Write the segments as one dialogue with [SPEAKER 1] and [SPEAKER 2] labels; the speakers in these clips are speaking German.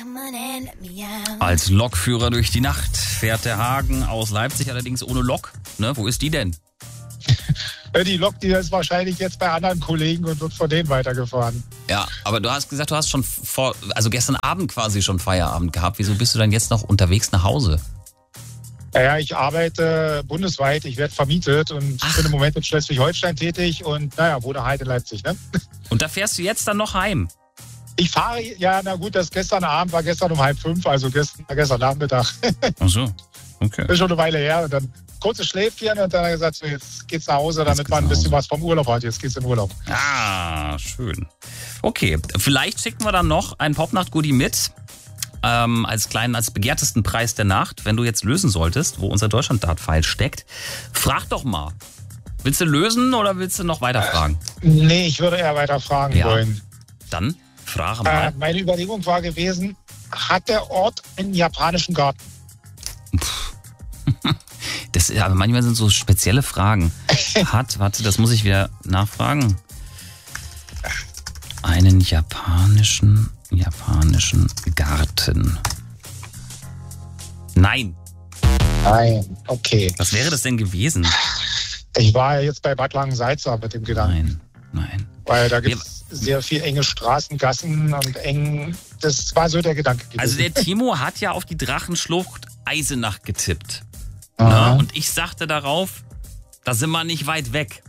[SPEAKER 1] Als Lokführer durch die Nacht fährt der Hagen aus Leipzig, allerdings ohne Lok. Ne, wo ist die denn?
[SPEAKER 2] Die Lok, die ist wahrscheinlich jetzt bei anderen Kollegen und wird von denen weitergefahren.
[SPEAKER 1] Ja, aber du hast gesagt, du hast schon gestern Abend quasi schon Feierabend gehabt. Wieso bist du dann jetzt noch unterwegs nach Hause?
[SPEAKER 2] Ja, ich arbeite bundesweit, ich werde vermietet und bin im Moment in Schleswig-Holstein tätig und wohne halt in Leipzig. Ne?
[SPEAKER 1] Und da fährst du jetzt dann noch heim?
[SPEAKER 2] Ich fahre, das gestern Abend war gestern um 4:30, also gestern Nachmittag.
[SPEAKER 1] Ach so, okay.
[SPEAKER 2] Ist schon eine Weile her und dann kurzes Schläfchen und dann hat er gesagt, so, jetzt geht's nach Hause, damit man ein bisschen was vom Urlaub hat. Jetzt geht's in Urlaub.
[SPEAKER 1] Ah, schön. Okay, vielleicht schicken wir dann noch ein Popnacht-Goodie mit. Als begehrtesten Preis der Nacht, wenn du jetzt lösen solltest, wo unser Deutschland-Dart-Pfeil steckt. Frag doch mal. Willst du lösen oder willst du noch weiter fragen?
[SPEAKER 2] Nee, ich würde eher weiter fragen wollen.
[SPEAKER 1] Dann frage mal.
[SPEAKER 2] Meine Überlegung war gewesen, hat der Ort einen japanischen Garten?
[SPEAKER 1] Aber manchmal sind so spezielle Fragen. Warte, das muss ich wieder nachfragen. Einen japanischen Garten. Nein.
[SPEAKER 2] Nein, okay.
[SPEAKER 1] Was wäre das denn gewesen?
[SPEAKER 2] Ich war ja jetzt bei Bad Langensalza mit dem Gedanken.
[SPEAKER 1] Nein.
[SPEAKER 2] Weil da gibt es sehr viel enge Straßen, Gassen und eng. Das war so der Gedanke gewesen.
[SPEAKER 1] Also der Timo hat ja auf die Drachenschlucht Eisenach getippt.
[SPEAKER 2] Aha.
[SPEAKER 1] Und ich sagte darauf, da sind wir nicht weit weg.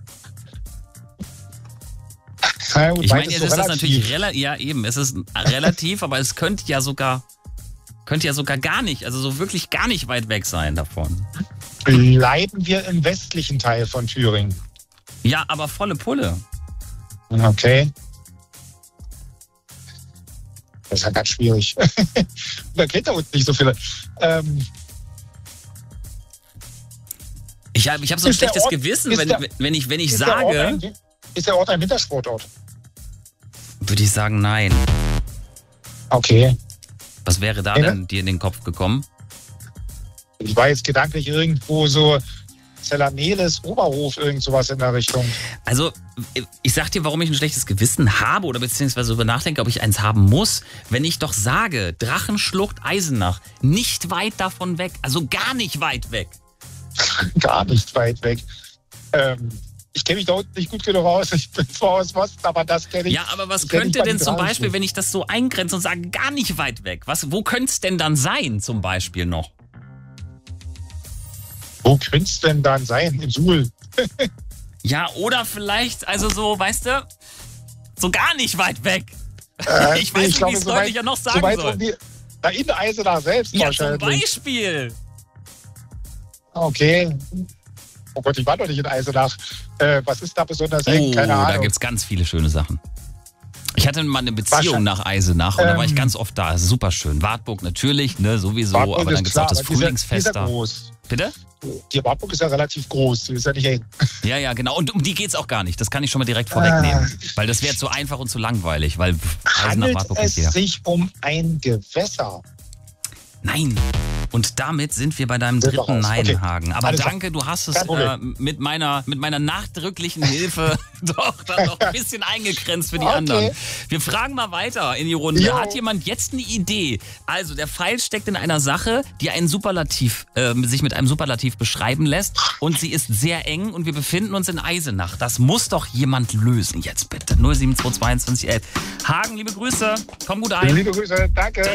[SPEAKER 2] Ja, gut,
[SPEAKER 1] ich meine,
[SPEAKER 2] es
[SPEAKER 1] jetzt ist das natürlich es ist relativ, aber es könnte ja sogar gar nicht, also so wirklich gar nicht weit weg sein davon.
[SPEAKER 2] Bleiben wir im westlichen Teil von Thüringen.
[SPEAKER 1] Ja, aber volle Pulle.
[SPEAKER 2] Okay. Das ist ja ganz schwierig. Da kennt er uns nicht so viele.
[SPEAKER 1] Ich hab so ein schlechtes Gewissen, wenn ich sage...
[SPEAKER 2] Ist der Ort ein Wintersportort?
[SPEAKER 1] Würde ich sagen, nein.
[SPEAKER 2] Okay.
[SPEAKER 1] Was wäre da denn dir in den Kopf gekommen?
[SPEAKER 2] Ich war jetzt gedanklich irgendwo so Zellameles, Oberhof, irgend sowas in der Richtung.
[SPEAKER 1] Also, ich sag dir, warum ich ein schlechtes Gewissen habe oder beziehungsweise darüber nachdenke, ob ich eins haben muss, wenn ich doch sage, Drachenschlucht Eisenach, nicht weit davon weg, also gar nicht weit weg.
[SPEAKER 2] Gar nicht weit weg. Ich kenne mich da unten nicht gut genug aus. Ich bin zwar aus Osten, aber das kenne ich.
[SPEAKER 1] Ja, aber was könnte denn zum Beispiel, wenn ich das so eingrenze und sage, gar nicht weit weg? Wo könnte es denn dann sein, zum Beispiel noch?
[SPEAKER 2] Wo könnte es denn dann sein? In Suhl?
[SPEAKER 1] Ja, oder vielleicht, also so, weißt du, so gar nicht weit weg. Ich weiß nicht, wie ich es deutlicher noch sagen soll.
[SPEAKER 2] In Eisenach selbst wahrscheinlich.
[SPEAKER 1] Zum Beispiel.
[SPEAKER 2] Okay. Oh Gott, ich war doch nicht in Eisenach. Was ist da besonders eng? Keine Ahnung.
[SPEAKER 1] Da gibt es ganz viele schöne Sachen. Ich hatte mal eine Beziehung nach Eisenach und da war ich ganz oft da. Super schön. Wartburg natürlich, ne, sowieso.
[SPEAKER 2] Wartburg
[SPEAKER 1] aber dann gibt es auch das Frühlingsfest da.
[SPEAKER 2] Die ist ja groß.
[SPEAKER 1] Bitte?
[SPEAKER 2] Die Wartburg ist ja relativ groß. Die ist ja nicht eng.
[SPEAKER 1] Ja, genau. Und um die geht's auch gar nicht. Das kann ich schon mal direkt vorwegnehmen. Weil das wäre zu einfach und zu langweilig. Weil Eisenach, Wartburg
[SPEAKER 2] handelt es sich um ein Gewässer?
[SPEAKER 1] Nein. Und damit sind wir bei deinem dritten Nein-Hagen. Aber danke, du hast es mit meiner nachdrücklichen Hilfe doch dann noch ein bisschen eingegrenzt für die anderen. Wir fragen mal weiter in die Runde. Jo. Hat jemand jetzt eine Idee? Also der Pfeil steckt in einer Sache, die einen Superlativ, sich mit einem Superlativ beschreiben lässt. Und sie ist sehr eng und wir befinden uns in Eisenach. Das muss doch jemand lösen jetzt bitte. 0722211. Hagen, liebe Grüße. Komm gut ein.
[SPEAKER 2] Liebe Grüße, danke.